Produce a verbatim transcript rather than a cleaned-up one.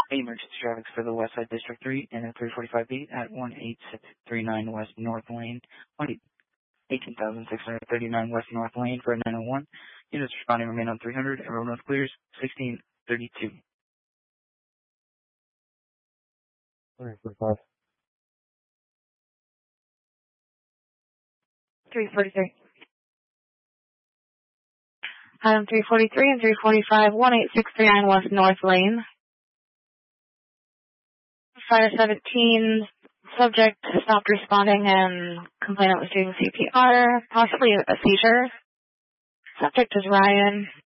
emergency traffic for the West Side District three and a three forty-five B at one eight six three nine West North Lane, eighteen thousand six hundred thirty-nine West North Lane for a nine oh one. Units responding remain on three hundred. Everyone knows clears, sixteen thirty-two. three forty-five. three forty-three. Item three forty-three and three forty-five, one eight six three nine West North Lane. Fire seventeen, subject stopped responding and complainant was doing C P R, possibly a seizure. Subject is Ryan.